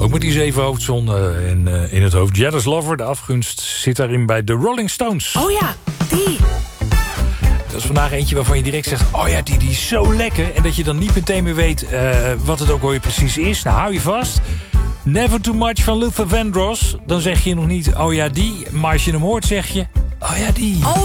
Ook met die 7 hoofdzonden in het hoofd. Jealous Lover, de afgunst, zit daarin bij de Rolling Stones. Oh ja, die. Dat is vandaag eentje waarvan je direct zegt... oh ja, die is zo lekker. En dat je dan niet meteen meer weet wat het ook alweer precies is. Nou, hou je vast. Never Too Much van Luther Vandross. Dan zeg je nog niet, oh ja, die. Maar als je hem hoort, zeg je, oh ja, die. Oh,